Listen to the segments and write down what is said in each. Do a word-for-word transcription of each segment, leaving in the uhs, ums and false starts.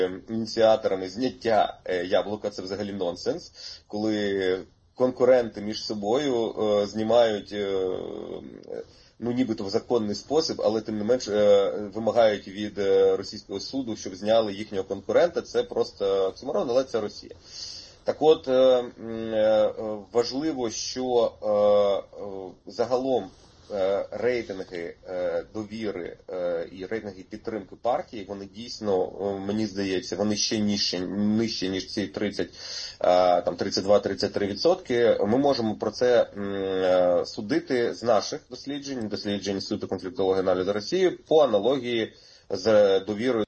ініціаторами зняття Яблука. Це взагалі нонсенс, коли конкуренти між собою е, знімають, е, ну нібито в законний спосіб, але тим не менш е, вимагають від е, російського суду, щоб зняли їхнього конкурента. Це просто оксиморон, але це Росія. Так от, е, е, важливо, що е, е, загалом е, рейтинги е, довіри е, і рейтинги підтримки партії, вони дійсно, е, мені здається, вони ще нижче, нижче ніж ці тридцять, е, там тридцять два - тридцять три відсотки. Ми можемо про це е, судити з наших досліджень, досліджень Інституту конфліктології і аналізу Росії, по аналогії з довірою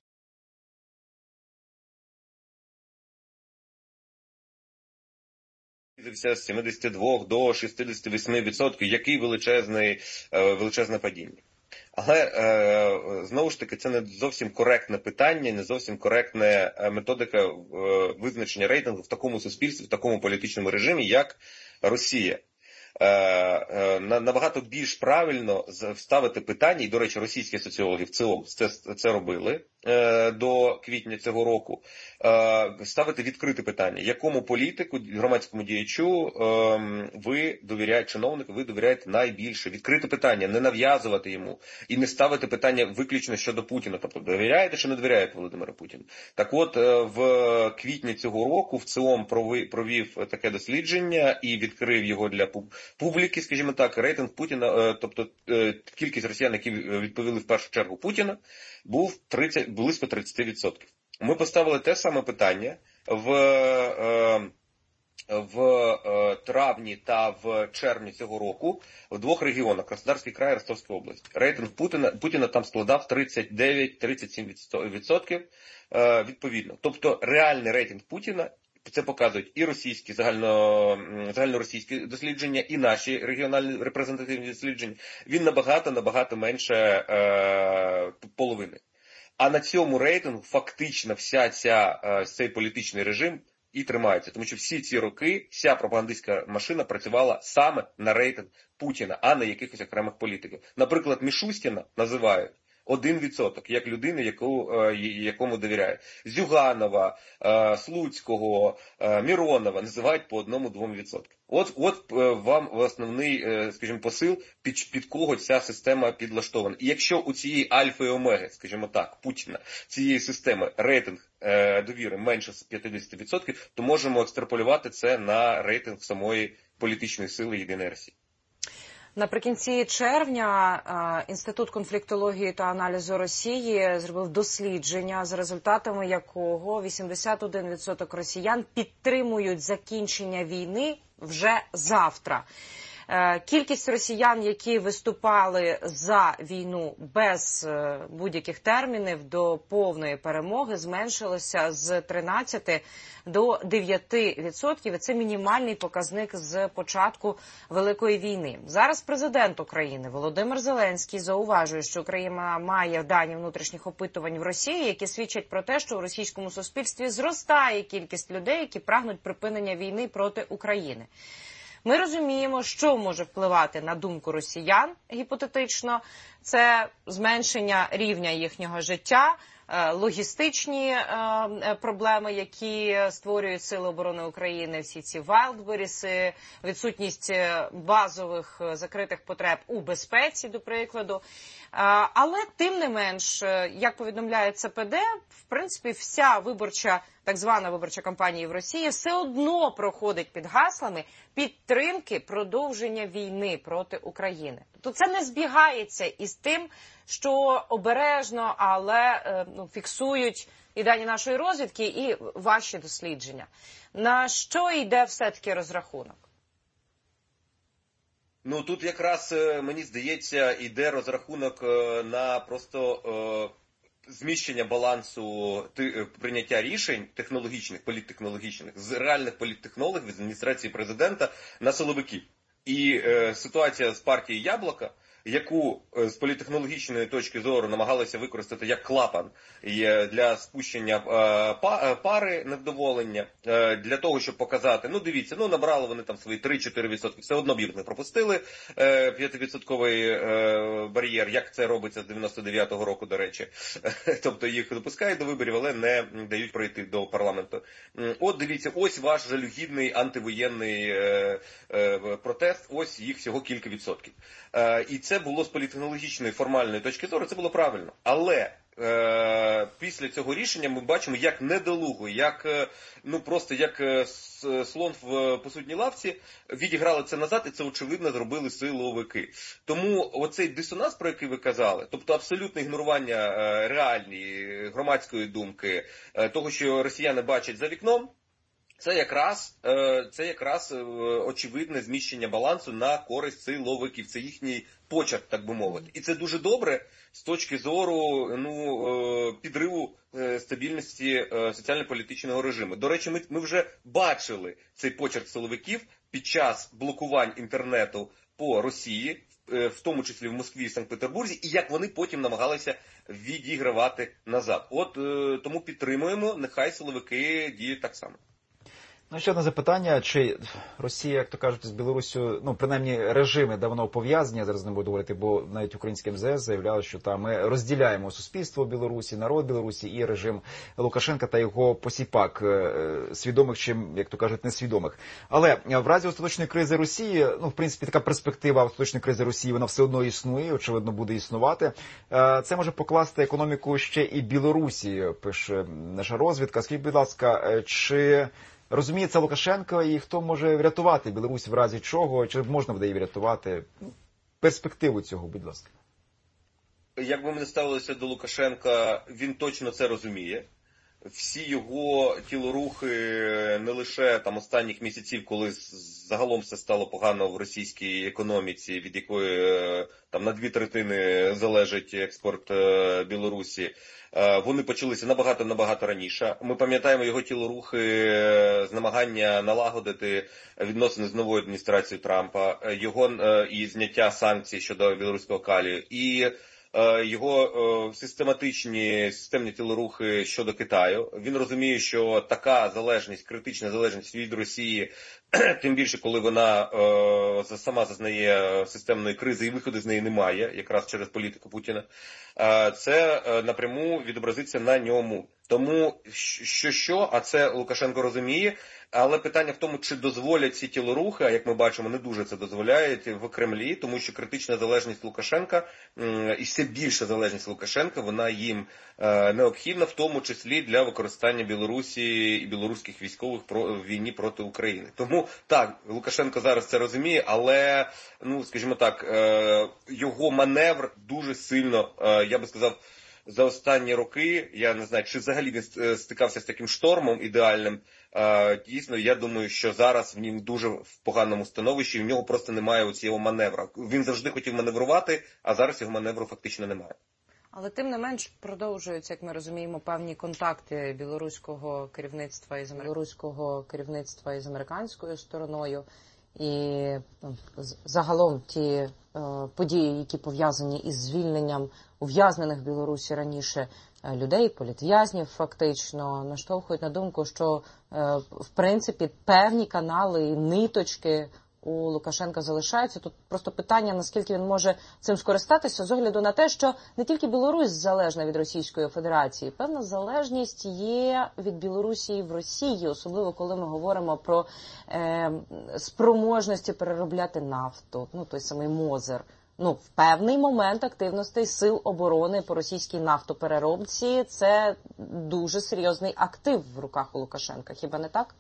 з сімдесят два до шістдесят вісім відсотків, який величезний, величезне падіння. Але, знову ж таки, це не зовсім коректне питання, не зовсім коректна методика визначення рейтингу в такому суспільстві, в такому політичному режимі, як Росія. Набагато більш правильно ставити питання, і, до речі, російські соціологи в цілому це, це робили до квітня цього року, ставити відкрите питання, якому політику, громадському діячу ви довіряєте, чиновнику, ви довіряєте найбільше. Відкрите питання, не нав'язувати йому і не ставити питання виключно щодо Путіна, тобто довіряєте чи не довіряєте Володимиру Путіну. Так от, в квітні цього року в ЦИОМ провів таке дослідження і відкрив його для публіки, скажімо так, рейтинг Путіна, тобто кількість росіян, які відповіли в першу чергу Путіна, був тридцять, близько тридцять відсотків. Ми поставили те саме питання в, в травні та в червні цього року в двох регіонах, Краснодарський край і Ростовська область. Рейтинг Путіна, Путіна там складав тридцять дев'ять - тридцять сім відсотків відповідно. Тобто реальний рейтинг Путіна, це показують і російські, загально, загальноросійські дослідження, і наші регіональні репрезентативні дослідження, він набагато-набагато менше е, половини. А на цьому рейтингу фактично вся ця, е, цей політичний режим і тримається. Тому що всі ці роки вся пропагандистська машина працювала саме на рейтинг Путіна, а не якихось окремих політиків. Наприклад, Мішустіна називають один відсоток, як людини, яку, якому довіряє. Зюганова, Слуцького, Міронова називають по одному-двом відсоткам. От, от вам основний, скажімо, посил, під, під кого ця система підлаштована. І якщо у цієї альфа і омеги, скажімо так, Путіна, цієї системи рейтинг довіри менше п'ятдесят відсотків, то можемо екстраполювати це на рейтинг самої політичної сили Єдиної Росії. Наприкінці червня Інститут конфліктології та аналізу Росії зробив дослідження, за результатами якого вісімдесят один відсоток росіян підтримують закінчення війни вже завтра. Кількість росіян, які виступали за війну без будь-яких термінів до повної перемоги, зменшилася з тринадцяти до дев'яти відсотків. І це мінімальний показник з початку Великої війни. Зараз президент України Володимир Зеленський зауважує, що Україна має дані внутрішніх опитувань в Росії, які свідчать про те, що у російському суспільстві зростає кількість людей, які прагнуть припинення війни проти України. Ми розуміємо, що може впливати на думку росіян, гіпотетично, це зменшення рівня їхнього життя, логістичні проблеми, які створюють Сили оборони України, всі ці вайлдберіси, відсутність базових закритих потреб у безпеці, до прикладу. Але, тим не менш, як повідомляє Це Пе Де, в принципі, вся виборча, так звана виборча кампанія в Росії все одно проходить під гаслами підтримки продовження війни проти України. Тобто це не збігається із тим, що обережно, але ну, фіксують і дані нашої розвідки, і ваші дослідження. На що йде все-таки розрахунок? Ну, тут якраз, мені здається, йде розрахунок на просто е, зміщення балансу прийняття рішень технологічних, політтехнологічних, з реальних політтехнологів, з адміністрації президента на силовиків. І е, ситуація з партією Яблука яку з політехнологічної точки зору намагалися використати як клапан для спущення пари невдоволення, для того, щоб показати, ну дивіться, ну набрали вони там свої три-чотири відсотки, все одно б їх не пропустили, п'ятивідсотковий бар'єр, як це робиться з дев'яносто дев'ятого року, до речі. Тобто їх допускають до виборів, але не дають пройти до парламенту. От дивіться, ось ваш жалюгідний антивоєнний протест, ось їх всього кілька відсотків. І це було з політехнологічної, формальної точки зору, це було правильно. Але е, після цього рішення ми бачимо, як недолуго, як, ну просто як слон в посудній лавці відіграли це назад, і це очевидно зробили силовики. Тому оцей дисонанс, про який ви казали, тобто абсолютне ігнорування е, реальної громадської думки, е, того, що росіяни бачать за вікном, Це якраз, це якраз очевидне зміщення балансу на користь силовиків. Це їхній почерк, так би мовити. І це дуже добре з точки зору ну, підриву стабільності соціально-політичного режиму. До речі, ми, ми вже бачили цей почерк силовиків під час блокувань інтернету по Росії, в тому числі в Москві і Санкт-Петербурзі, і як вони потім намагалися відігравати назад. От тому підтримуємо, нехай силовики діють так само. Ну, ще одне запитання, чи Росія, як то кажуть, з Білоруссю, ну, принаймні, режими давно пов'язані, я зараз не буду говорити, бо навіть українське ем зе ес заявляло, що там ми розділяємо суспільство Білорусі, народ Білорусі і режим Лукашенка та його посіпак, свідомих чи, як то кажуть, несвідомих. Але в разі остаточної кризи Росії, ну, в принципі, така перспектива остаточної кризи Росії, вона все одно існує, очевидно, буде існувати. Це може покласти економіку ще і Білорусі, пише наша розвідка. Скажіть, будь ласка, чи розуміє це Лукашенко, і хто може врятувати Білорусь в разі чого? Чи можна буде її врятувати? Перспективу цього, будь ласка. Як би ми не ставилися до Лукашенка, він точно це розуміє. Всі його тілорухи не лише там останніх місяців, коли загалом все стало погано в російській економіці, від якої там на дві третини залежить експорт Білорусі, вони почалися набагато-набагато раніше. Ми пам'ятаємо його тілорухи з намагання налагодити відносини з новою адміністрацією Трампа, його і зняття санкцій щодо білоруського калію, і його систематичні системні тілорухи щодо Китаю. Він розуміє, що така залежність, критична залежність від Росії, тим більше, коли вона е, сама зазнає системної кризи і виходу з неї немає, якраз через політику Путіна, е, це е, напряму відобразиться на ньому. Тому що-що, а це Лукашенко розуміє, але питання в тому, чи дозволять ці тілорухи, а як ми бачимо, не дуже це дозволяють в Кремлі, тому що критична залежність Лукашенка і все більша залежність Лукашенка, вона їм необхідна, в тому числі для використання Білорусі і білоруських військових в війні проти України. Тому так, Лукашенко зараз це розуміє, але, ну, скажімо так, його маневр дуже сильно, я би сказав, за останні роки, я не знаю, чи взагалі він стикався з таким штормом ідеальним. Дійсно, я думаю, що зараз він дуже в поганому становищі, і в нього просто немає оцього маневра. Він завжди хотів маневрувати, а зараз його маневру фактично немає. Але тим не менш продовжуються, як ми розуміємо, певні контакти білоруського керівництва із білоруського керівництва із американською стороною. І ну, загалом ті е, події, які пов'язані із звільненням ув'язнених в Білорусі раніше е, людей, політв'язнів фактично, наштовхують на думку, що е, в принципі певні канали і ниточки у Лукашенка залишаються. Тут просто питання, наскільки він може цим скористатися, з огляду на те, що не тільки Білорусь залежна від Російської Федерації, певна залежність є від Білорусі в Росії, особливо коли ми говоримо про е, спроможності переробляти нафту, ну той самий Мозер. Ну, в певний момент активностей сил оборони по російській нафтопереробці це дуже серйозний актив в руках у Лукашенка. Хіба не так?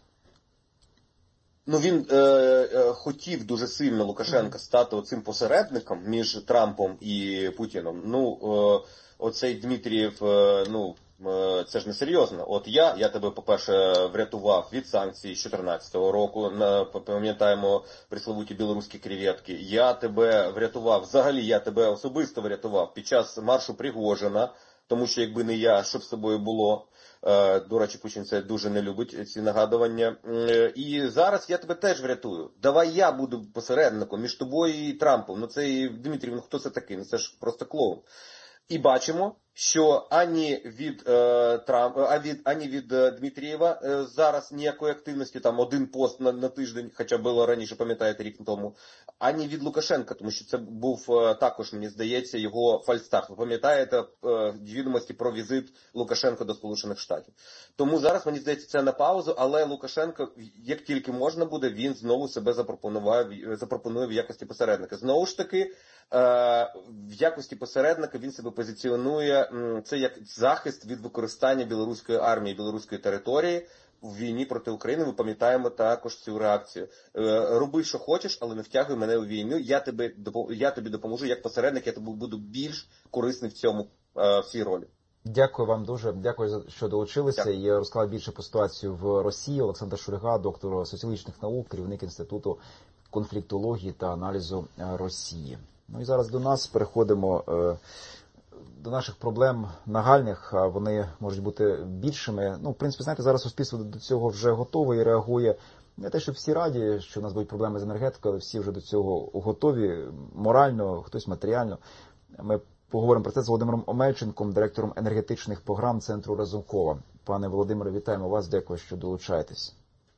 Ну, він е, е, хотів дуже сильно, Лукашенка, стати оцим посередником між Трампом і Путіном. Ну, е, оцей Дмитрієв, е, ну, е, це ж не серйозно. От я, я тебе, по-перше, врятував від санкцій з дві тисячі чотирнадцятого року, на, пам'ятаємо присловуті білоруські креветки. Я тебе врятував, взагалі я тебе особисто врятував під час маршу Пригожина. тому що якби не я, що б з собою було. До речі, Путін це дуже не любить, ці нагадування. І зараз я тебе теж врятую. Давай я буду посередником між тобою і Трампом. Ну це і Дмитрій, ну хто це такий? Ну це ж просто клоун. І бачимо, що ані від е, Трамп, а від ані від е, Дмитрієва е, зараз ніякої активності, там один пост на, на тиждень, хоча було раніше, пам'ятаєте, рік тому, ані від Лукашенка, тому що це був е, також, мені здається, його фальстарт. Ви пам'ятаєте е, відомості про візит Лукашенка до Сполучених Штатів. Тому зараз, мені здається, це на паузу, але Лукашенко, як тільки можна буде, він знову себе запропонує, запропонує в якості посередника. Знову ж таки, в якості посередника він себе позиціонує, це як захист від використання білоруської армії, білоруської території в війні проти України. Ми пам'ятаємо також цю реакцію. Роби, що хочеш, але не втягуй мене у війну. Я тобі, я тобі допоможу як посередник, я тобі буду більш корисний в цьому, в цій ролі. Дякую вам дуже. Дякую, що долучилися. Дякую. І розклав більше по ситуацію в Росії. Олександр Шульга, доктор соціологічних наук, керівник Інституту конфліктології та аналізу Росії. Ну і зараз до нас переходимо е, до наших проблем нагальних, а вони можуть бути більшими. Ну, в принципі, знаєте, зараз суспільство до цього вже готове і реагує. Не те, що всі раді, що у нас будуть проблеми з енергетикою, але всі вже до цього готові морально, хтось матеріально. Ми поговоримо про це з Володимиром Омельченком, директором енергетичних програм Центру Разумкова. Пане Володимире, вітаємо вас, дякую, що долучаєтесь.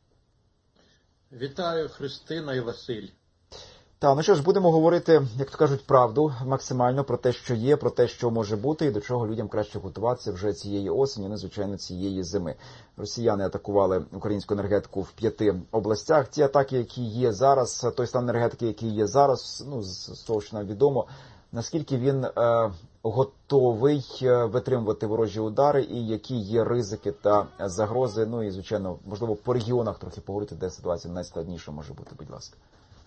Вітаю, Христина і Василь. Так, ну що ж, будемо говорити, як то кажуть, правду максимально про те, що є, про те, що може бути, і до чого людям краще готуватися вже цієї осені, ну, звичайно, цієї зими. Росіяни атакували українську енергетику в п'яти областях. Ті атаки, які є зараз, той стан енергетики, який є зараз, ну, з того, що нам відомо, наскільки він е, готовий витримувати ворожі удари і які є ризики та загрози, ну і, звичайно, можливо, по регіонах трохи поговорити, де ситуація найскладніша може бути, будь ласка.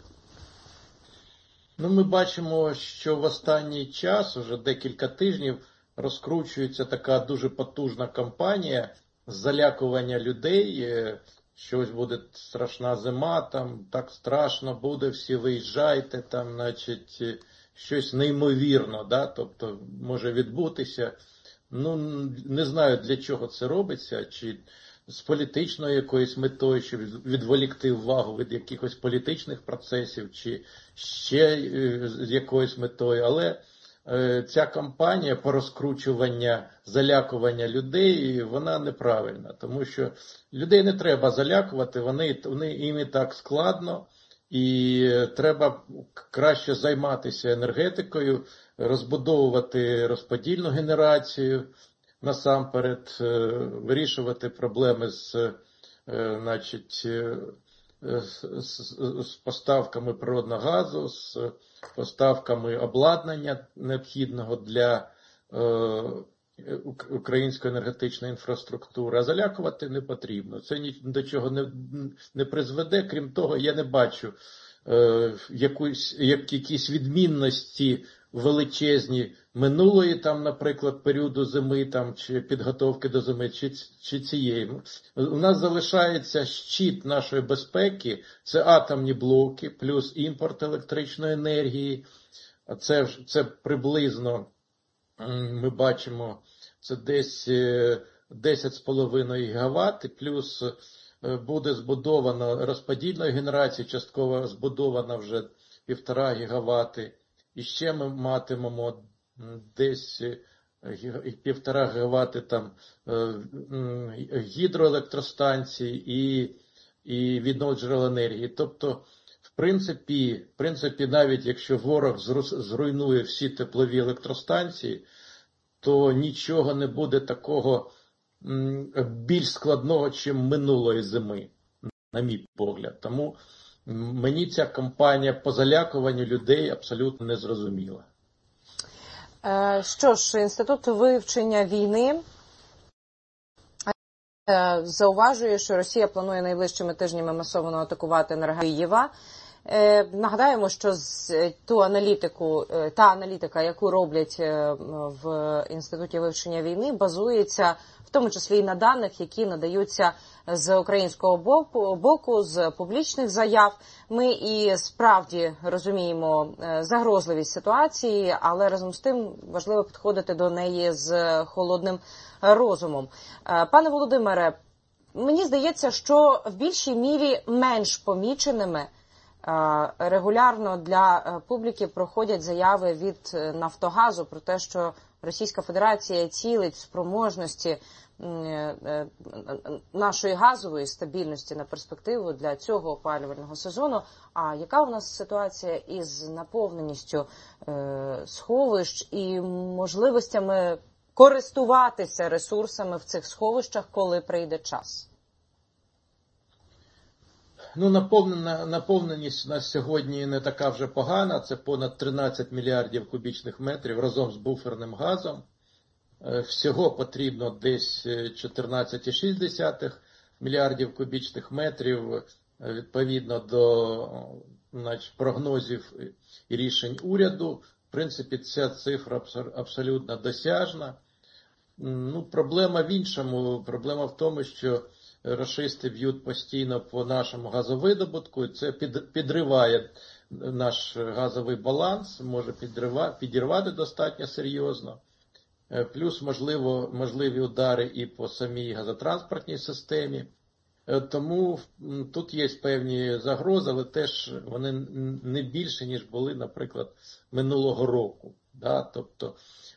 Ну, ми бачимо, що в останній час, уже декілька тижнів, розкручується така дуже потужна кампанія залякування людей, що ось буде страшна зима, там так страшно буде, всі виїжджайте, там, значить, щось неймовірно, да? Тобто може відбутися. Ну, не знаю, для чого це робиться, чи з політичною якоюсь метою, щоб відволікти увагу від якихось політичних процесів, чи ще з якоюсь метою. Але е, ця кампанія по розкручуванню, залякування людей, вона неправильна. Тому що людей не треба залякувати, вони, вони їм і так складно. І треба краще займатися енергетикою, розбудовувати розподільну генерацію, насамперед вирішувати проблеми з, значить, з, з поставками природного газу, з поставками обладнання необхідного для е, української енергетичної інфраструктури. А залякувати не потрібно. Це ні до чого не, не призведе. Крім того, я не бачу е, якусь, як, якісь відмінності величезні минулої, там, наприклад, періоду зими, там, чи підготовки до зими, чи, чи цієї. У нас залишається щит нашої безпеки, це атомні блоки, плюс імпорт електричної енергії. Це, це приблизно, ми бачимо, це десь десять з половиною гігават, плюс буде збудовано розподільної генерації, частково збудована вже півтора гігавати. І ще ми матимемо десь півтора гігавати там гідроелектростанцій і, і відновлювальних джерел енергії. Тобто, в принципі, в принципі, навіть якщо ворог зруйнує всі теплові електростанції, то нічого не буде такого більш складного, ніж минулої зими, на мій погляд. Тому мені ця кампанія по залякуванню людей абсолютно не зрозуміла. Що ж, Інститут вивчення війни зауважує, що Росія планує найближчими тижнями масово атакувати енергетику Києва. Нагадаємо, що з ту аналітику, та аналітика, яку роблять в Інституті вивчення війни, базується в тому числі і на даних, які надаються з українського боку, з публічних заяв. Ми і справді розуміємо загрозливість ситуації, але разом з тим важливо підходити до неї з холодним розумом. Пане Володимире, мені здається, що в більшій мірі менш поміченими регулярно для публіки проходять заяви від Нафтогазу про те, що Російська Федерація цілить в спроможності нашої газової стабільності на перспективу для цього опалювального сезону. А яка у нас ситуація із наповненістю сховищ і можливостями користуватися ресурсами в цих сховищах, коли прийде час? Ну, наповнена, наповненість у нас сьогодні не така вже погана. Це понад тринадцять мільярдів кубічних метрів разом з буферним газом. Всього потрібно десь чотирнадцять цілих шість десятих мільярдів кубічних метрів, відповідно до значить, прогнозів і рішень уряду. В принципі, ця цифра абсолютно досяжна. Ну, проблема в іншому. Проблема в тому, що рашисти б'ють постійно по нашому газовидобутку, і це підриває наш газовий баланс, може підірвати достатньо серйозно. Плюс, можливо, можливі удари і по самій газотранспортній системі. Тому тут є певні загрози, але теж вони не більше, ніж були, наприклад, минулого року. Да? Тобто,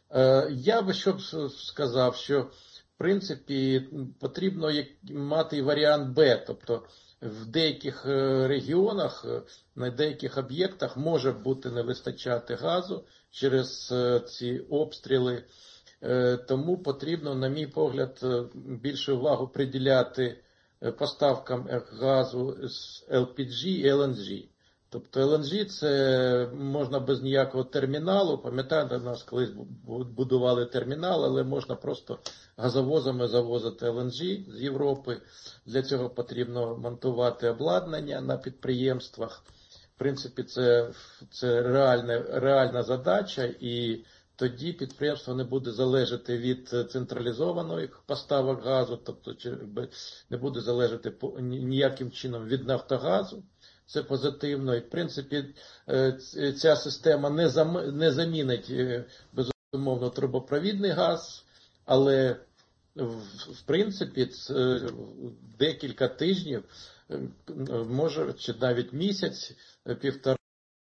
я би що б сказав, що в принципі потрібно мати і варіант Б, тобто в деяких регіонах, на деяких об'єктах може бути не вистачати газу через ці обстріли. Тому потрібно, на мій погляд, більше увагу приділяти поставкам газу з ел пі джі і ел ен джі. Тобто ел ен джі це можна без ніякого терміналу. Пам'ятаєте, у нас колись будували термінал, але можна просто газовозами завозити ел ен джі з Європи. Для цього потрібно монтувати обладнання на підприємствах. В принципі, це, це реальна, реальна задача, і тоді підприємство не буде залежати від централізованих поставок газу, тобто не буде залежати ніяким чином від Нафтогазу. Це позитивно. І, в принципі, ця система не замінить, безумовно, трубопровідний газ, але, в принципі, декілька тижнів, може, чи навіть місяць, півтора,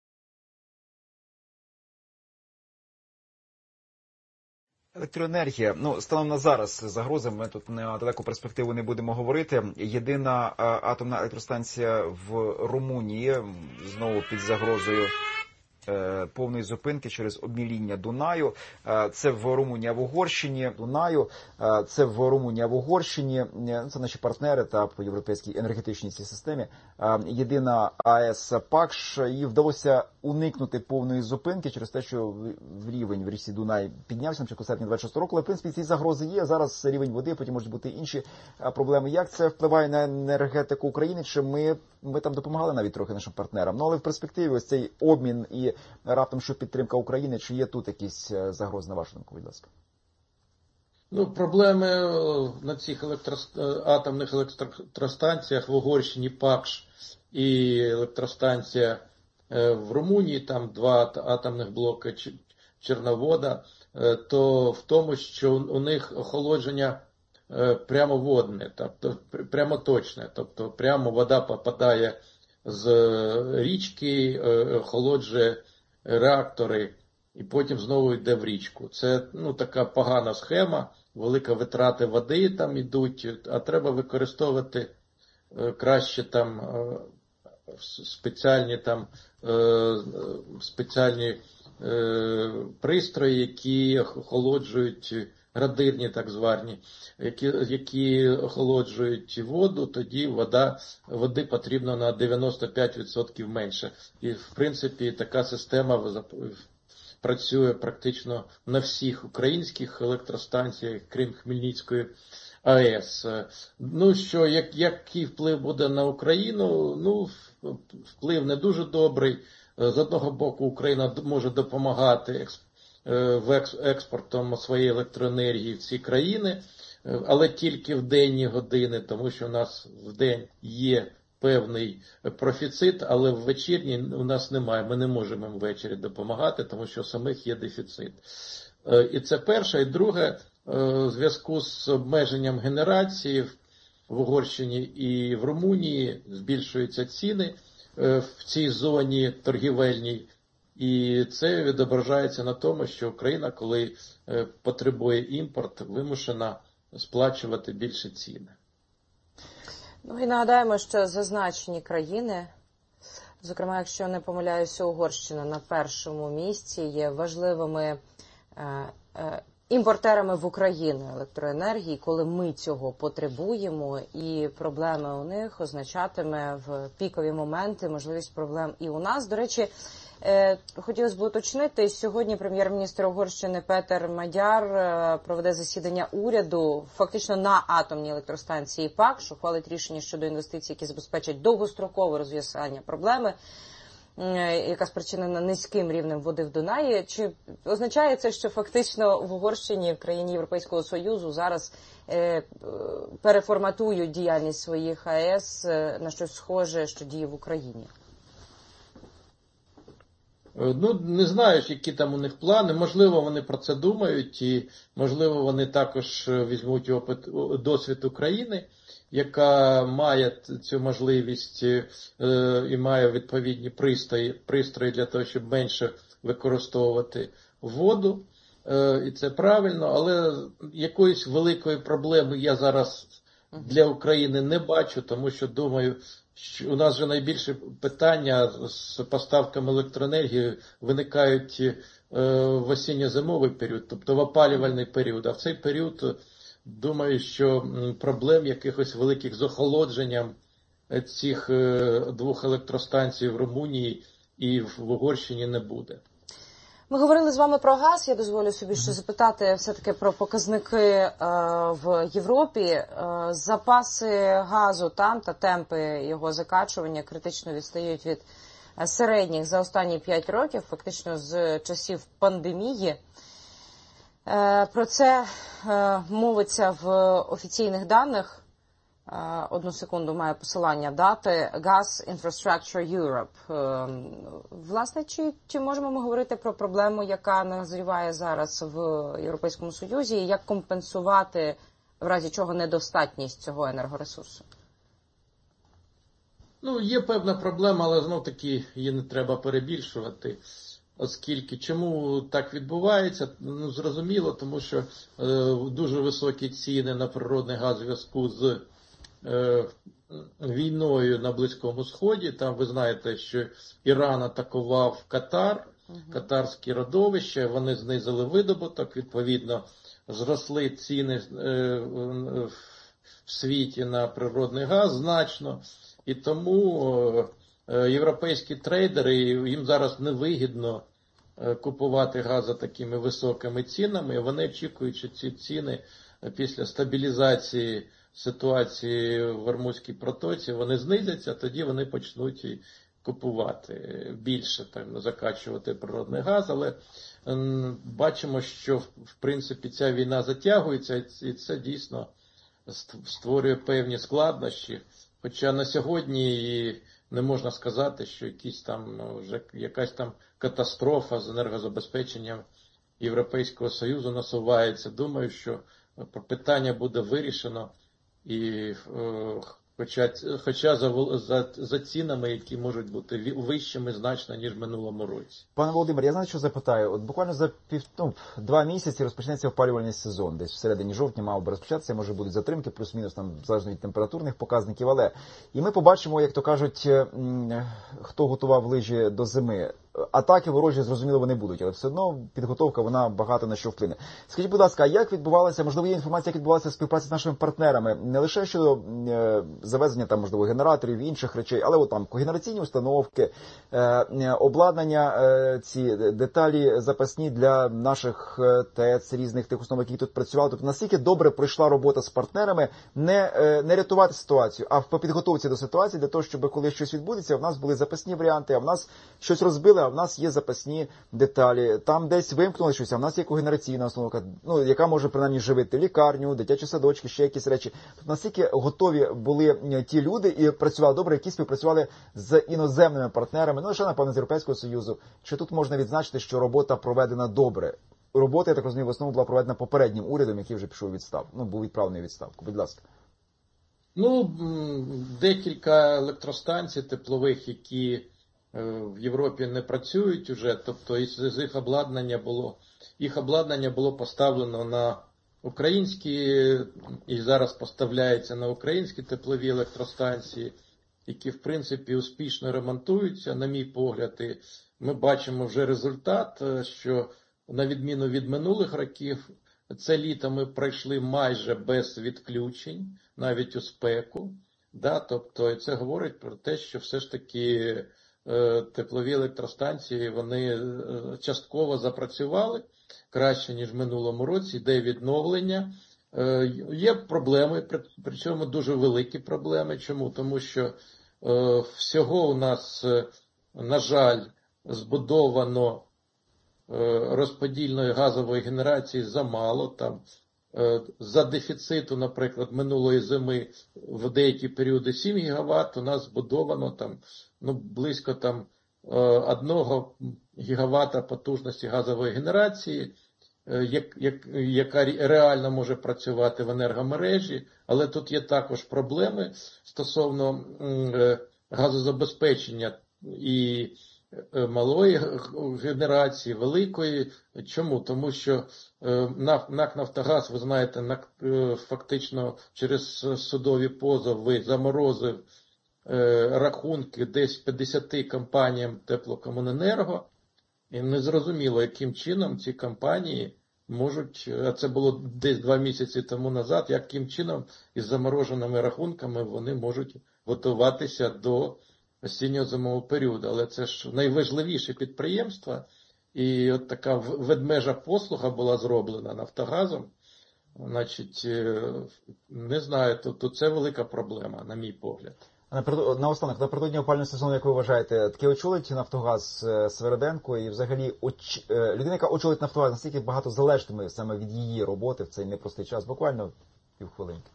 електроенергія. Ну, станом на зараз загрози, ми тут на далеку перспективу не будемо говорити. Єдина атомна електростанція в Румунії знову під загрозою повної зупинки через обміління Дунаю. Це в Румунії, в Угорщині, Дунаю. Це в Румунії, в Угорщині. Це наші партнери та по європейській енергетичній цій системі. Єдина АЕС ПАКШ, їй вдалося уникнути повної зупинки через те, що в рівень в річці Дунай піднявся на початку серпня двадцять шостого року. Але, в принципі, ці загрози є. Зараз рівень води, потім можуть бути інші проблеми. Як це впливає на енергетику України? Чи ми, ми там допомагали навіть трохи нашим партнерам? Ну, але в перспективі ось цей обмін і раптом, що підтримка України, чи є тут якісь загрози, на вашу думку, будь ласка? Ну, проблеми на цих електро... атомних електростанціях в Угорщині ПАКШ і електростанція в Румунії, там два атомних блоки Черновода, то в тому, що у них охолодження прямоводне, тобто прямоточне, тобто прямо вода попадає з річки, охолоджує реактори і потім знову йде в річку. Це ну, така погана схема, велика витрати води там йдуть, а треба використовувати краще там спеціальні там спеціальні пристрої, які охолоджують, градирні так звані, які, які охолоджують воду, тоді вода, води потрібно на дев'яносто п'ять відсотків менше. І, в принципі, така система працює практично на всіх українських електростанціях, крім Хмельницької АЕС. Ну що, як, який вплив буде на Україну? Ну, вплив не дуже добрий. З одного боку, Україна може допомагати в експортом своєї електроенергії в ці країни, але тільки в денні години, тому що у нас в день є певний профіцит, але в вечірній у нас немає. Ми не можемо їм ввечері допомагати, тому що у самих є дефіцит. І це перше. І друге, в зв'язку з обмеженням генерації в Угорщині і в Румунії збільшуються ціни в цій зоні торгівельній. І це відображається на тому, що Україна, коли потребує імпорт, вимушена сплачувати більше ціни. Ну і нагадаємо, що зазначені країни, зокрема, якщо не помиляюся, Угорщина на першому місці, є важливими е, е, імпортерами в Україну електроенергії, коли ми цього потребуємо, і проблеми у них означатиме в пікові моменти можливість проблем і у нас. До речі, хотілося б уточнити, сьогодні прем'єр-міністр Угорщини Петер Мадяр проведе засідання уряду фактично на атомній електростанції ПАК, що ухвалить рішення щодо інвестицій, які забезпечать довгострокове розв'язання проблеми, яка спричинена низьким рівнем води в Дунаї. Чи означає це, що фактично в Угорщині, в країні Європейського Союзу, зараз е, переформатують діяльність своїх АЕС на щось схоже, що діє в Україні? Ну, не знаю, які там у них плани. Можливо, вони про це думають, і, можливо, вони також візьмуть опит, досвід України, яка має цю можливість е, і має відповідні пристрої, пристрої для того, щоб менше використовувати воду. Е, і це правильно, але якоїсь великої проблеми я зараз для України не бачу, тому що, думаю, у нас же найбільше питання з поставками електроенергії виникають в осінньо-зимовий період, тобто в опалювальний період. А в цей період, думаю, що проблем якихось великих з охолодженням цих двох електростанцій в Румунії і в Угорщині не буде. Ми говорили з вами про газ, я дозволю собі ще запитати все-таки про показники е, в Європі. Е, запаси газу там та темпи його закачування критично відстають від середніх за останні п'ять років, фактично з часів пандемії. Е, про це е, мовиться в офіційних даних. Одну секунду, маю посилання дати. Gas Infrastructure Europe. Власне, чи, чи можемо ми говорити про проблему, яка назріває зараз в Європейському Союзі, і як компенсувати, в разі чого, недостатність цього енергоресурсу? Ну, є певна проблема, але знов-таки її не треба перебільшувати. Оскільки, чому так відбувається? Ну, зрозуміло, тому що е, дуже високі ціни на природний газ у зв'язку з війною на Близькому Сході. Там ви знаєте, що Іран атакував Катар, катарські родовища, вони знизили видобуток, відповідно зросли ціни в світі на природний газ значно. І тому європейські трейдери, їм зараз невигідно купувати газ за такими високими цінами. Вони очікують, що ці ціни після стабілізації ситуації в Ормузькій протоці, вони знизяться, тоді вони почнуть і купувати більше, там, закачувати природний газ, але м, бачимо, що в принципі ця війна затягується, і це дійсно створює певні складнощі, хоча на сьогодні не можна сказати, що якісь там, ну, вже якась там катастрофа з енергозабезпеченням Європейського Союзу насувається. Думаю, що питання буде вирішено, і хоча, хоча за, за, за цінами, які можуть бути вищими значно, ніж в минулому році. Пане Володимир, я знаю, що запитаю. От буквально за пів, ну, два місяці розпочнеться опалювальний сезон. Десь всередині жовтня мав би розпочатися, може будуть затримки, плюс-мінус, там, залежно від температурних показників. Але і ми побачимо, як то кажуть, хто готував лижі до зими. атаки ворожі, зрозуміло, вони будуть, але все одно підготовка, вона багато на що вплине. Скажіть, будь ласка, а як відбувалася, можливо, є інформація, як відбувалася співпраця з нашими партнерами, не лише щодо е, завезення там, можливо, генераторів і інших речей, але от там когенераційні установки, е, обладнання, е, ці деталі запасні для наших ТЕЦ, різних тих установок, які тут працювали. Тобто, наскільки добре пройшла робота з партнерами, не, е, не рятувати ситуацію, а по підготовці до ситуації, для того, щоб коли щось відбудеться, в нас були запасні варіанти, а в нас щось розбили, а в нас є запасні деталі. Там десь вимкнули щось, а в нас є когенераційна установка, ну, яка може принаймні живити лікарню, дитячі садочки, ще якісь речі. Тобто, наскільки готові були ті люди і працювали добре, які співпрацювали з іноземними партнерами, ну, лише, напевно, з Європейського Союзу. Чи тут можна відзначити, що робота проведена добре? Робота, я так розумію, в основному була проведена попереднім урядом, який вже пішов у відставку. Ну, був відправлений у відставку. Будь ласка. Ну, декілька електростанцій теплових, які в Європі не працюють уже, тобто із їх обладнання було, їх обладнання було поставлено на українські, і зараз поставляється на українські теплові електростанції, які, в принципі, успішно ремонтуються, на мій погляд, і ми бачимо вже результат, що на відміну від минулих років, це літо ми пройшли майже без відключень, навіть у спеку. Да? Тобто це говорить про те, що все ж таки е, теплові електростанції, вони е, частково запрацювали краще, ніж в минулому році, йде відновлення. Е, є проблеми, при, причому дуже великі проблеми. Чому? Тому що е, всього у нас, е, на жаль, збудовано розподільної газової генерації замало, там за дефіциту, наприклад, минулої зими в деякі періоди сім гігават, у нас збудовано там, ну, близько там одного гігавата потужності газової генерації, як, як, яка реально може працювати в енергомережі, але тут є також проблеми стосовно газозабезпечення і малої генерації, великої. Чому? Тому що НАК «Нафтогаз», ви знаєте, фактично через судові позови заморозив рахунки десь п'ятдесят компаніям Теплокомуненерго. І незрозуміло, яким чином ці компанії можуть, а це було десь два місяці тому назад, яким чином із замороженими рахунками вони можуть готуватися до осінньо-зимового періоду. Але це ж найважливіше підприємство, і от така ведмежа послуга була зроблена Нафтогазом. Значить, не знаю, то, то це велика проблема, на мій погляд. Наостанок, напередодні опалювального сезону, як ви вважаєте, таке очолить Нафтогаз Свериденко, і взагалі оч... людина, яка очолить Нафтогаз, наскільки багато залежатиме саме від її роботи в цей непростий час? Буквально півхвилинки.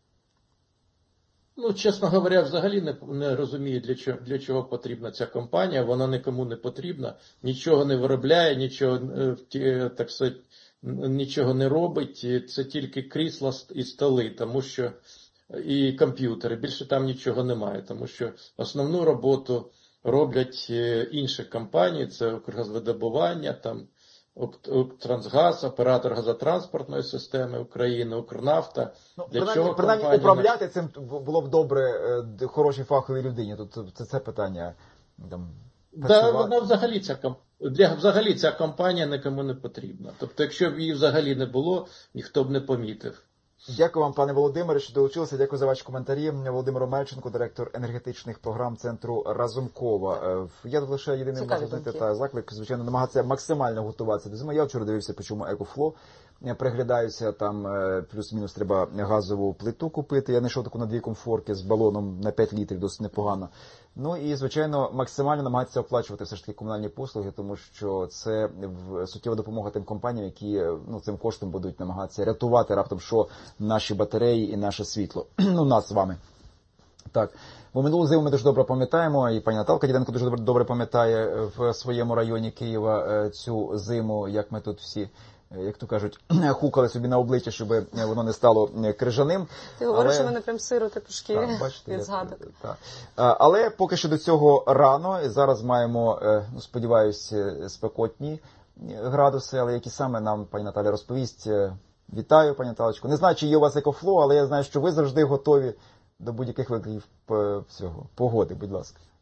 Ну, чесно говоря, взагалі не, не розумію, для чого, для чого потрібна ця компанія. Вона нікому не потрібна, нічого не виробляє, нічого, так сказати, нічого не робить. Це тільки крісла і столи, тому що і комп'ютери. Більше там нічого немає, тому що основну роботу роблять інші компанії, це Укргазвидобування, там Укртрансгаз, оператор газотранспортної системи України, Укрнафта. Ну, Для принаймні, чого принаймні компанія... управляти цим було б добре хорошій фаховій людині. Тут це, це питання. Там, да, вона взагалі ця для взагалі ця компанія нікому не потрібна. Тобто, якщо б її взагалі не було, ніхто б не помітив. Дякую вам, пане Володимире, що долучилися. Дякую за ваші коментарі. Володимир Омельченко, директор енергетичних програм Центру Разумкова. Я лише єдиний можу знайти та заклик, звичайно, намагатися максимально готуватися до зими. Я вчора дивився, по чому Екофло приглядаюся, там плюс-мінус треба газову плиту купити. Я знайшов таку на дві комфорки з балоном на п'ять літрів, досить непогано. Ну і, звичайно, максимально намагатися оплачувати все ж таки комунальні послуги, тому що це суттєва допомога тим компаніям, які ну, цим коштом будуть намагатися рятувати раптом, що наші батареї і наше світло. Ну, нас з вами. Так. Бо минулу зиму ми дуже добре пам'ятаємо, і пані Наталка Діденко дуже добре пам'ятає в своєму районі Києва цю зиму, як ми тут всі, як то кажуть, хукали собі на обличчя, щоб воно не стало крижаним. Ти говориш, що мене прям сироти по шкірі від згадок. Але поки що до цього рано. Зараз маємо, ну, сподіваюся, спекотні градуси, але які саме нам пані Наталя розповість. Вітаю, пані Наталочко. Не знаю, чи є у вас екофло, але я знаю, що ви завжди готові до будь-яких викликів цього погоди, будь ласка.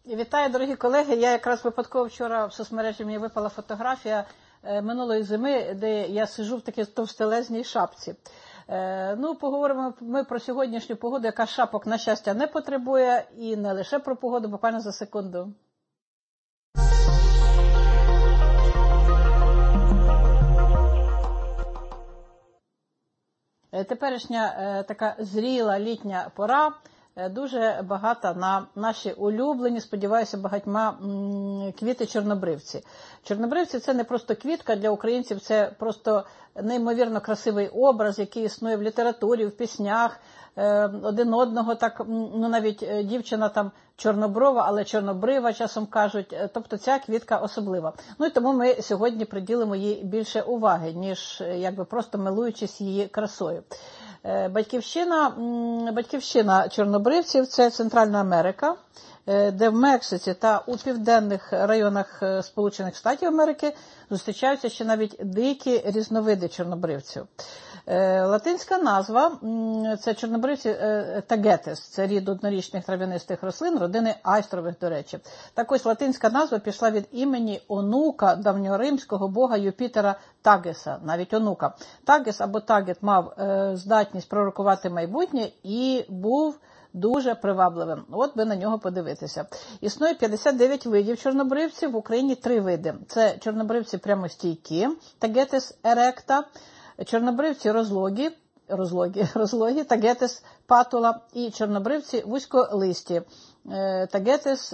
Вітаю, дорогі колеги. Я якраз випадково вчора в соцмережі мені випала фотографія минулої зими, де я сиджу в такій товстелезній шапці. Ну, поговоримо ми про сьогоднішню погоду, яка шапок, на щастя, не потребує, і не лише про погоду, буквально за секунду. Теперішня така зріла літня пора дуже багата на наші улюблені, сподіваюся, багатьма квіти чорнобривці. Чорнобривці – це не просто квітка для українців, це просто неймовірно красивий образ, який існує в літературі, в піснях, один одного, так, ну навіть дівчина там чорноброва, але чорнобрива, часом кажуть, тобто ця квітка особлива. Ну і тому ми сьогодні приділимо їй більше уваги, ніж якби просто милуючись її красою. Батьківщина, батьківщина чорнобривців – це Центральна Америка, де в Мексиці та у південних районах Сполучених Штатів Америки зустрічаються ще навіть дикі різновиди чорнобривців. Латинська назва – це чорнобривці тагетес, це рід однорічних трав'янистих рослин, родини айстрових, до речі. Так ось латинська назва пішла від імені онука давньоримського бога Юпітера Тагеса, навіть онука. Тагес або Тагет мав здатність пророкувати майбутнє і був дуже привабливим. От би на нього подивитися. Існує п'ятдесят дев'ять видів чорнобривців, в Україні три види. Це чорнобривці прямостійкі, Тагетес еректа, чорнобривці розлогі, розлогі, розлогі, Тагетес патула і чорнобривці вузьколисті, Тагетес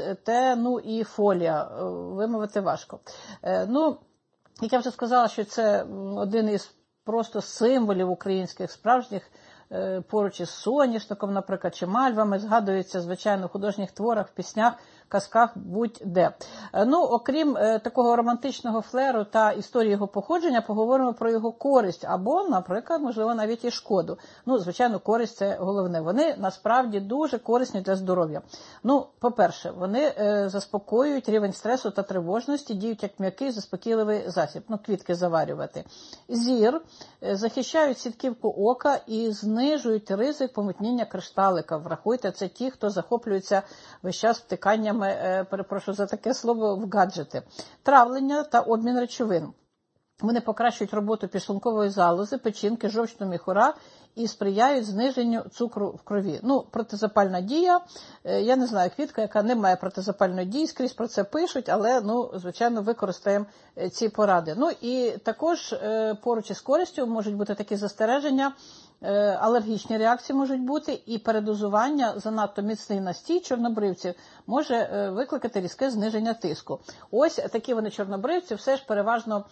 тенуїфолія, вимовити важко. Ну, як я вже сказала, що це один із просто символів українських справжніх, поруч із соняшником, наприклад, чи мальвами, згадується, звичайно, в художніх творах, в піснях, казках, будь-де. Ну, окрім е, такого романтичного флеру та історії його походження, поговоримо про його користь, або, наприклад, можливо, навіть і шкоду. Ну, звичайно, користь – це головне. Вони, насправді, дуже корисні для здоров'я. Ну, по-перше, вони е, заспокоюють рівень стресу та тривожності, діють як м'який, заспокійливий засіб, ну, квітки заварювати. Зір, е, захищають сітківку ока і знижують ризик помутніння кришталика. Врахуйте, це ті, хто захоплюється весь час втиканнями, перепрошую за таке слово, в гаджети. Травлення та обмін речовин. Вони покращують роботу підшлункової залози, печінки, жовчного міхура і сприяють зниженню цукру в крові. Ну, протизапальна дія, я не знаю, квітка, яка не має протизапальної дії, скрізь про це пишуть, але, ну, звичайно, використаємо ці поради. Ну, і також поруч із користю можуть бути такі застереження, алергічні реакції можуть бути, і передозування, занадто міцний настій чорнобривців може викликати різке зниження тиску. Ось такі вони чорнобривці, все ж переважно,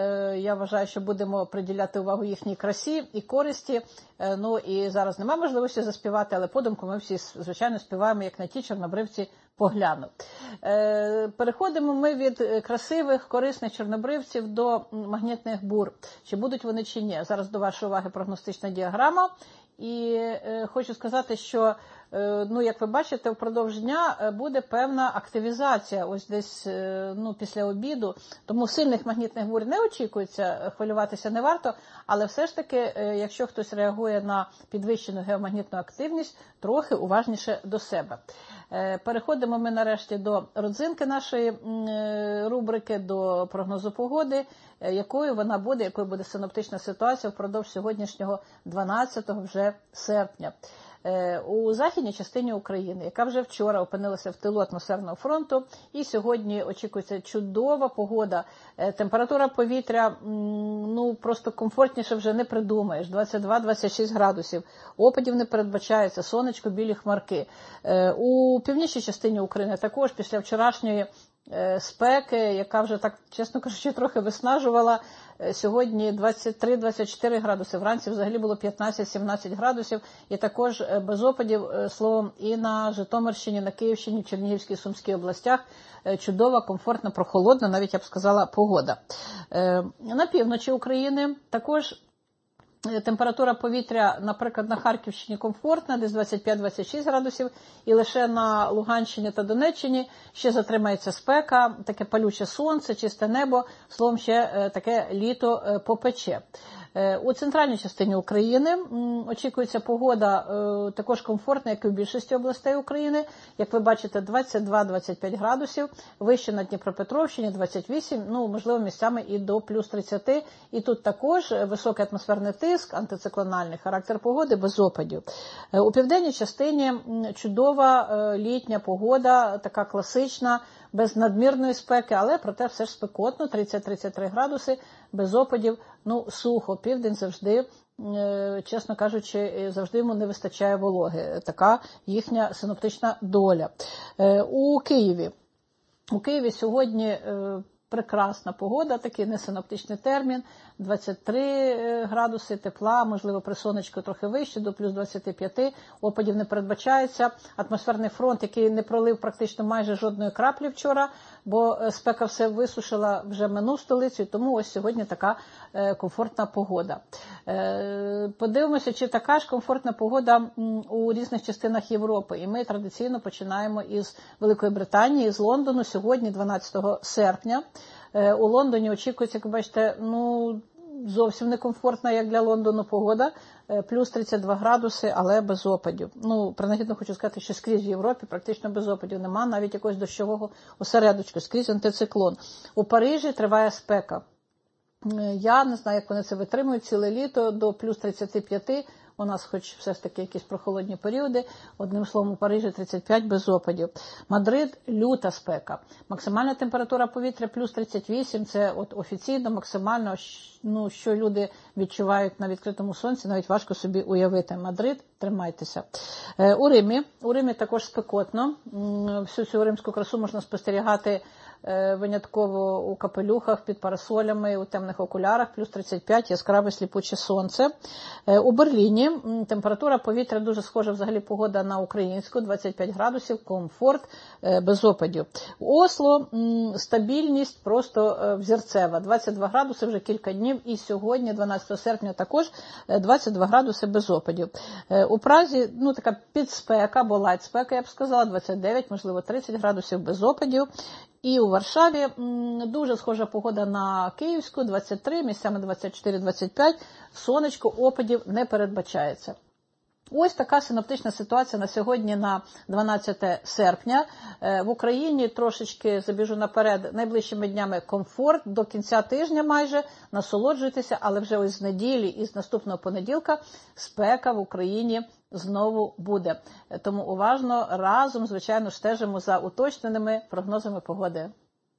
я вважаю, що будемо приділяти увагу їхній красі і користі. Ну і зараз немає можливості заспівати, але подумку ми всі, звичайно, співаємо, як на ті чорнобривці погляну. Переходимо ми від красивих, корисних чорнобривців до магнітних бур. Чи будуть вони, чи ні. Зараз до вашої уваги прогностична діаграма. І хочу сказати, що, ну, як ви бачите, впродовж дня буде певна активізація, ось десь, ну, після обіду. Тому сильних магнітних бурь не очікується, хвилюватися не варто, але все ж таки, якщо хтось реагує на підвищену геомагнітну активність, трохи уважніше до себе. Переходимо ми нарешті до родзинки нашої рубрики, до прогнозу погоди, якою вона буде, якою буде синоптична ситуація впродовж сьогоднішнього дванадцятого вже серпня. У західній частині України, яка вже вчора опинилася в тилу атмосферного фронту, і сьогодні очікується чудова погода. Температура повітря, ну, просто комфортніше вже не придумаєш, двадцять два - двадцять шість градусів. Опадів не передбачається, сонечко, білі хмарки. У північній частині України також після вчорашньої спеки, яка вже так, чесно кажучи, трохи виснажувала, сьогодні двадцять три - двадцять чотири градуси, вранці взагалі було п'ятнадцять - сімнадцять градусів, і також без опадів, словом, і на Житомирщині, на Київщині, Чернігівській, Сумській областях чудова, комфортна, прохолодна, навіть, я б сказала, погода. На півночі України також температура повітря, наприклад, на Харківщині комфортна, десь двадцять п'ять - двадцять шість градусів, і лише на Луганщині та Донеччині ще затримається спека, таке палюче сонце, чисте небо, словом, ще таке літо попече. У центральній частині України очікується погода також комфортна, як і в більшості областей України. Як ви бачите, двадцять два - двадцять п'ять градусів, вище на Дніпропетровщині двадцять вісім, ну, можливо, місцями і до плюс тридцять. І тут також високий атмосферний тиск, антициклональний характер погоди, без опадів. У південній частині чудова літня погода, така класична, без надмірної спеки, але проте все ж спекотно, тридцять - тридцять три градуси, без опадів, ну, сухо. Південь завжди, чесно кажучи, завжди йому не вистачає вологи. Така їхня синоптична доля. У Києві. У Києві сьогодні прекрасна погода, такий несиноптичний термін, двадцять три градуси тепла, можливо, при сонечку трохи вище, до плюс двадцять п'ять, опадів не передбачається. Атмосферний фронт, який не пролив практично майже жодної краплі вчора, бо спека все висушила, вже минув столицю, тому ось сьогодні така комфортна погода. Подивимося, чи така ж комфортна погода у різних частинах Європи. І ми традиційно починаємо із Великої Британії, з Лондону, сьогодні, дванадцятого серпня. У Лондоні очікується, як ви бачите, ну, зовсім некомфортна, як для Лондону, погода, плюс тридцять два градуси, але без опадів. Ну, принагідно хочу сказати, що скрізь в Європі практично без опадів нема, навіть якогось дощового осередочку, скрізь антициклон. У Парижі триває спека. Я не знаю, як вони це витримують ціле літо, до плюс тридцять п'ять. У нас хоч все ж таки якісь прохолодні періоди. Одним словом, у Парижі тридцять п'ять без опадів. Мадрид – люта спека. Максимальна температура повітря плюс тридцять вісім. Це от офіційно, максимально, ну, що люди відчувають на відкритому сонці, навіть важко собі уявити. Мадрид, тримайтеся. У Римі. У Римі також спекотно. Всю цю римську красу можна спостерігати винятково у капелюхах, під парасолями, у темних окулярах, плюс тридцять п'ять, яскраве сліпуче сонце. У Берліні температура повітря дуже схожа, взагалі погода на українську, двадцять п'ять градусів, комфорт, без опадів. У Осло стабільність просто взірцева, двадцять два градуси вже кілька днів, і сьогодні, дванадцятого серпня, також двадцять два градуси без опадів. У Празі, ну, така підспека, або лайтспека, я б сказала, двадцять дев'ять, можливо, тридцять градусів без опадів. І у Варшаві дуже схожа погода на київську, двадцять три, місцями двадцять чотири - двадцять п'ять, сонечко, опадів не передбачається. Ось така синоптична ситуація на сьогодні, на дванадцяте серпня. В Україні, трошечки забіжу наперед, найближчими днями комфорт, до кінця тижня майже, насолоджуйтеся, але вже ось з неділі і з наступного понеділка спека в Україні знову буде. Тому уважно, разом, звичайно, стежимо за уточненими прогнозами погоди.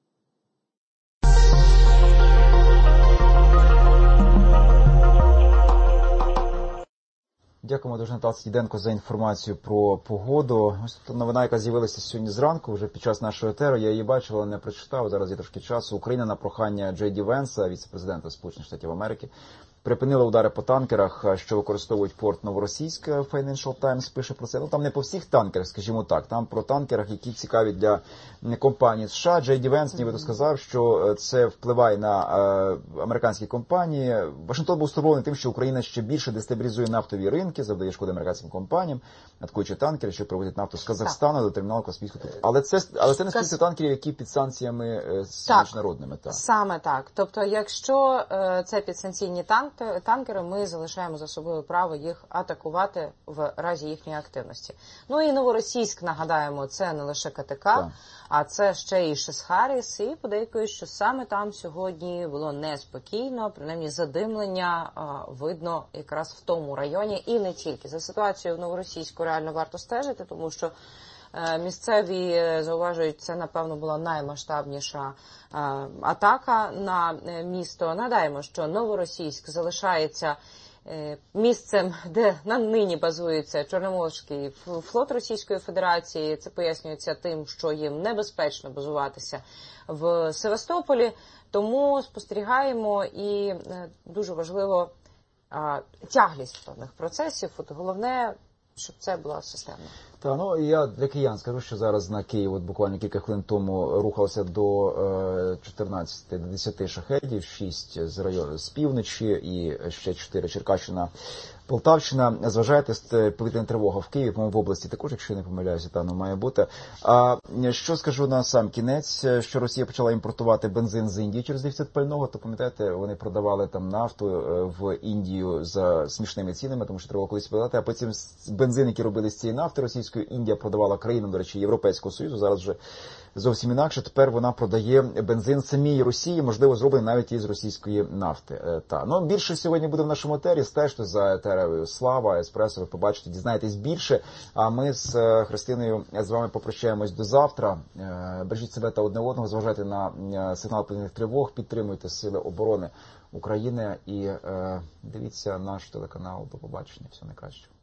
Дякуємо дуже, Наталці Діденко, за інформацію про погоду. Ось тут новина, яка з'явилася сьогодні зранку, вже під час нашого етеру. Я її бачив, але не прочитав. Зараз є трошки часу. Україна на прохання Джей Ді Венса, віце-президента Сполучених Штатів Америки, припинила удари по танкерах, що використовують порт Новоросійськ. Financial Times пише про це. Ну, там не по всіх танкерах, скажімо так. Там про танкерах, які цікаві для компаній США. Джей Ді Венс нібито сказав, що це впливає на е, американські компанії. Вашингтон був стурбований тим, що Україна ще більше дестабілізує нафтові ринки, завдає шкоди американським компаніям, атакуючи танкери, що привозять нафту з Казахстану до терміналу Каспійського. Але це, але це не стосується танкерів, які під санкціями е, так, міжнародними. Так, саме так. Тобто, якщо е, це підсанкційні танки, танкери, ми залишаємо за собою право їх атакувати в разі їхньої активності. Ну і Новоросійськ, нагадаємо, це не лише ка те ка, так, а це ще і Шесхаріс, і подейкують, що саме там сьогодні було неспокійно, принаймні задимлення а, видно якраз в тому районі, і не тільки. За ситуацією в Новоросійську реально варто стежити, тому що місцеві зауважують, це, напевно, була наймасштабніша а, атака на місто. Нагадаємо, що Новоросійськ залишається е, місцем, де на нині базується Чорноморський флот Російської Федерації. Це пояснюється тим, що їм небезпечно базуватися в Севастополі. Тому спостерігаємо і е, дуже важливо а, тяглість певних процесів. От головне, щоб це була системна. Та, ну я для киян скажу, що зараз на Київ, от буквально кілька хвилин тому рухався до е, чотирнадцяти, до десяти шахедів, шість з району з півночі і ще чотири Черкащина, Полтавщина. Зважаєте, повітряна тривога в Києві, по-моєму, в області також, якщо я не помиляюся, там має бути. А що скажу на сам кінець, що Росія почала імпортувати бензин з Індії через дефіцит пального, то пам'ятаєте, вони продавали там нафту в Індію за смішними цінами, тому що треба колись подати, а потім бензин, який робили з цієї нафти російської, Індія продавала країнам, до речі, Європейського Союзу, зараз вже зовсім інакше. Тепер вона продає бензин самій Росії, можливо, зроблений навіть із російської нафти. Та. Ну, більше сьогодні буде в нашому етері. Стежте за етерою Слава, Еспресо, ви побачите, дізнаєтесь більше. А ми з Христиною з вами попрощаємось до завтра. Бережіть себе та одне одного, зважайте на сигнал повітряних тривог, підтримуйте Сили оборони України і дивіться наш телеканал. До побачення. Всього найкращого.